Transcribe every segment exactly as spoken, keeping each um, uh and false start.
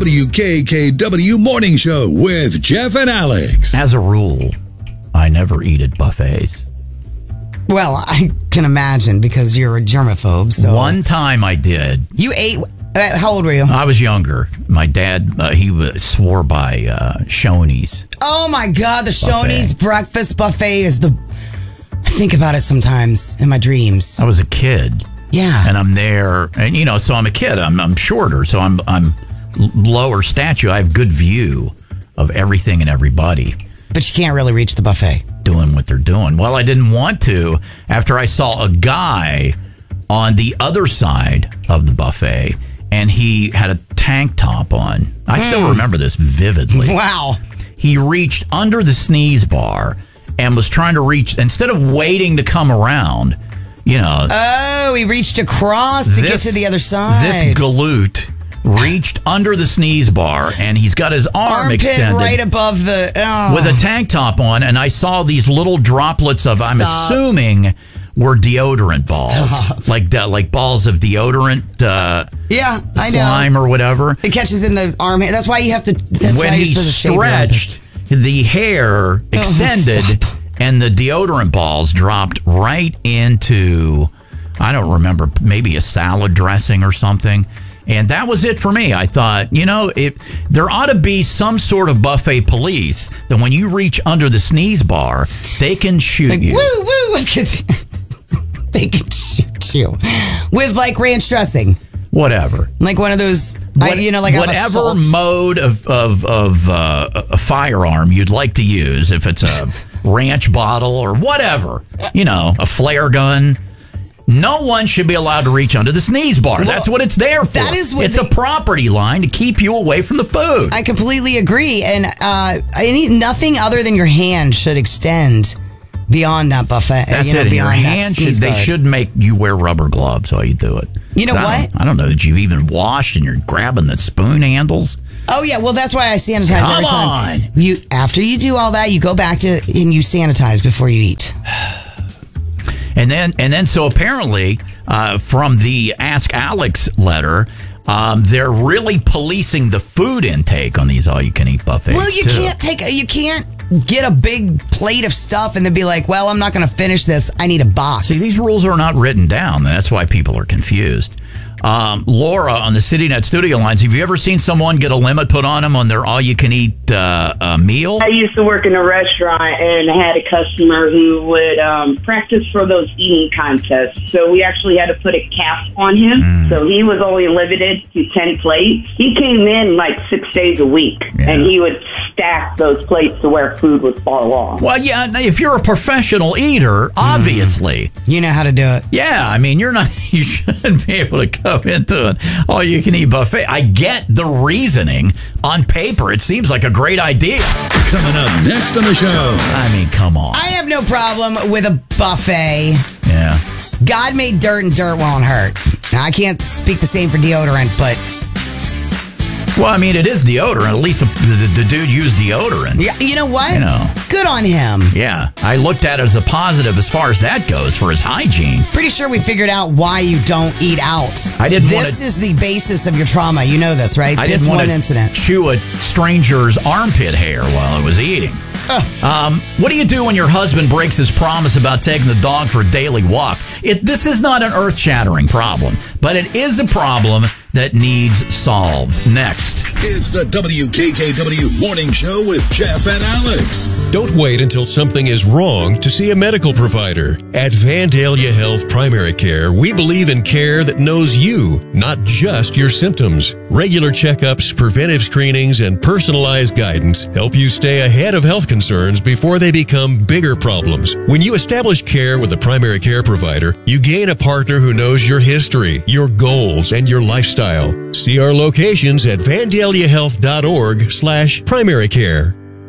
W K K W Morning Show with Jeff and Alex. As a rule, I never eat at buffets. Well, I can imagine because you're a germaphobe. So One time I did. You ate. Uh, how old were you? I was younger. My dad, uh, he was, swore by uh, Shoney's. Oh my God, the Shoney's Buffet. breakfast buffet is the. I think about it sometimes in my dreams. I was a kid. Yeah. And I'm there, and you know, so I'm a kid. I'm I'm shorter, so I'm I'm lower stature. I have good view of everything and everybody. But you can't really reach the buffet. Doing what they're doing. Well, I didn't want to after I saw a guy on the other side of the buffet, and he had a tank top on. I mm. still remember this vividly. Wow. He reached under the sneeze bar and was trying to reach, instead of waiting to come around, you know. Oh, he reached across to this, get to the other side. This galoot reached under the sneeze bar, and he's got his arm Armpit extended right above the oh. with a tank top on, and I saw these little droplets of, Stop. I'm assuming, were deodorant balls, Stop. like de- like balls of deodorant, uh, yeah, I know. slime or whatever. It catches in the arm. That's why you have to. That's when why he you're supposed to shave your armpits. stretched, the hair extended, stop. and the deodorant balls dropped right into, I don't remember, maybe a salad dressing or something. And that was it for me. I thought, you know, it, there ought to be some sort of buffet police that when you reach under the sneeze bar, they can shoot Like, you. woo woo! They can shoot you with like ranch dressing, Whatever. like one of those, What, I, you know, like whatever assault. mode of of, of uh, a firearm you'd like to use, if it's a ranch bottle or whatever, you know, a flare gun. No one should be allowed to reach under the sneeze bar. Well, That's what it's there for. that is what it's they- a property line to keep you away from the food. I completely agree, and uh, any nothing other than your hand should extend beyond that buffet. That's you know, it. And your beyond that hand should, sneeze they guard. should make you wear rubber gloves while you do it. You know I what? Don't, I don't know that you've even washed and you're grabbing the spoon handles. Oh yeah, well that's why I sanitize Come every time. on. You after you do all that, you go back to and you sanitize before you eat. And then, and then, so apparently, uh, from the Ask Alex letter, um, they're really policing the food intake on these all-you-can-eat buffets. Well, you too. can't take a, you can't get a big plate of stuff and then be like, well, I'm not going to finish this. I need a box. See, these rules are not written down. That's why people are confused. Um, Laura on the CityNet studio lines, have you ever seen someone get a limit put on them on their all-you-can-eat uh, uh, meal? I used to work in a restaurant and I had a customer who would um, practice for those eating contests. So we actually had to put a cap on him. Mm. So he was only limited to ten plates. He came in like six days a week Yeah. and he would stack those plates to where food would fall off. Well, yeah, if you're a professional eater, obviously. You know how to do it. Yeah, I mean, you're not, you shouldn't be able to go into an all-you-can-eat buffet. I get the reasoning. On paper, it seems like a great idea. Coming up next on the show. I mean, come on. I have no problem with a buffet. Yeah. God made dirt and dirt won't hurt. Now, I can't speak the same for deodorant, but Well, I mean, it is deodorant. At least the, the, the dude used deodorant. yeah, you know what? You know. Good on him. Yeah. I looked at it as a positive as far as that goes for his hygiene. Pretty sure we figured out why you don't eat out. I didn't This wanna- is the basis of your trauma. You know this, right? I this didn't want one to incident. chew a stranger's armpit hair while I was eating. Um, what do you do when your husband breaks his promise about taking the dog for a daily walk? It, this is not an earth-shattering problem, but it is a problem that needs solved. Next. It's the W K K W Morning Show with Jeff and Alex. Don't wait until something is wrong to see a medical provider. At Vandalia Health Primary Care, we believe in care that knows you, not just your symptoms. Regular checkups, preventive screenings, and personalized guidance help you stay ahead of health concerns before they become bigger problems. When you establish care with a primary care provider, you gain a partner who knows your history, your goals, and your lifestyle. See our locations at vandalia health dot org slash primary care.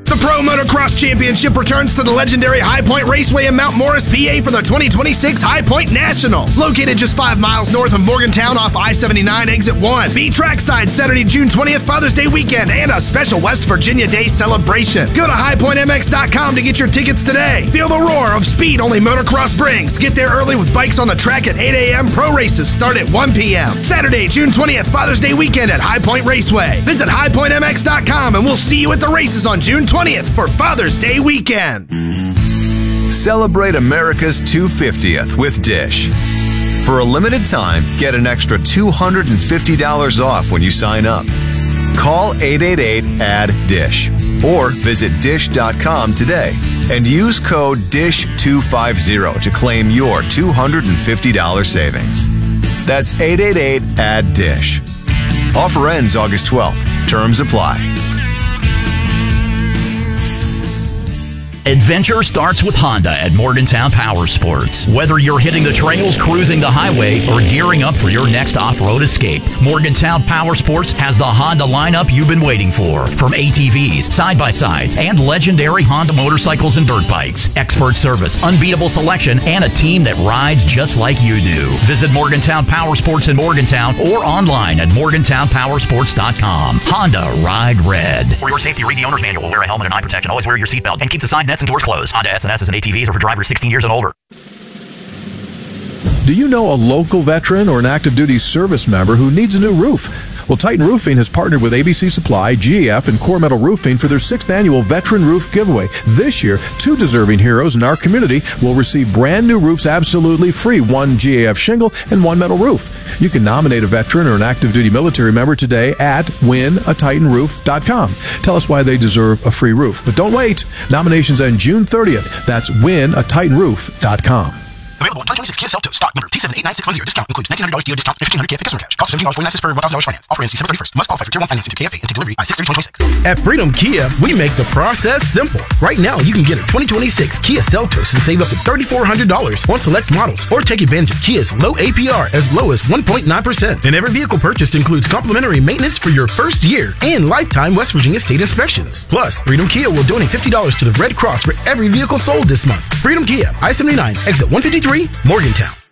The Pro Motocross Championship returns to the legendary High Point Raceway in Mount Morris, P A for the twenty twenty-six High Point National. Located just five miles north of Morgantown off I seventy-nine Exit one. Be trackside Saturday, June twentieth, Father's Day weekend, and a special West Virginia Day celebration. Go to high point m x dot com to get your tickets today. Feel the roar of speed only motocross brings. Get there early with bikes on the track at eight a.m. Pro races start at one p.m. Saturday, June twentieth, Father's Day weekend at High Point Raceway. Visit high point m x dot com and we'll see you at the races on June twentieth for Father's Day weekend. Celebrate America's two hundred fiftieth with Dish. For a limited time, get an extra two hundred fifty dollars off when you sign up. Call eight eight eight, A D D D I S H or visit dish dot com today and use code D I S H two fifty to claim your two hundred fifty dollars savings. That's eight eight eight, A D D D I S H. Offer ends August twelfth. Terms apply. Adventure starts with Honda at Morgantown Power Sports. Whether you're hitting the trails, cruising the highway, or gearing up for your next off-road escape, Morgantown Power Sports has the Honda lineup you've been waiting for. From A T Vs, side-by-sides, and legendary Honda motorcycles and dirt bikes. Expert service, unbeatable selection, and a team that rides just like you do. Visit Morgantown Power Sports in Morgantown or online at morgantown power sports dot com. Honda Ride Red. For your safety, read the owner's manual. Wear a helmet and eye protection. Always wear your seatbelt. And keep the side nets and doors closed. Honda S and S's and A T Vs are for drivers sixteen years and older. Do you know a local veteran or an active duty service member who needs a new roof? Well, Titan Roofing has partnered with A B C Supply, G A F, and Core Metal Roofing for their sixth annual Veteran Roof Giveaway. This year, two deserving heroes in our community will receive brand new roofs absolutely free, one G A F shingle and one metal roof. You can nominate a veteran or an active duty military member today at win a titan roof dot com. Tell us why they deserve a free roof. But don't wait. Nominations end June thirtieth. That's win a titan roof dot com. Available in twenty twenty-six Kia Seltos. Stock number T seven eight nine six one zero. Discount includes nineteen hundred dollars D O discount and fifteen hundred K customer cash. Cost seventeen dollars and forty-nine cents per one thousand dollars finance. Offer ends December thirty-first. Must qualify for Tier one financing to K F A and take delivery by six thirty twenty twenty-six. At Freedom Kia, we make the process simple. Right now, you can get a twenty twenty-six Kia Seltos and save up to three thousand four hundred dollars on select models or take advantage of Kia's low A P R as low as one point nine percent. And every vehicle purchased includes complimentary maintenance for your first year and lifetime West Virginia state inspections. Plus, Freedom Kia will donate fifty dollars to the Red Cross for every vehicle sold this month. Freedom Kia, I seventy-nine, exit one fifty-three, Morgantown.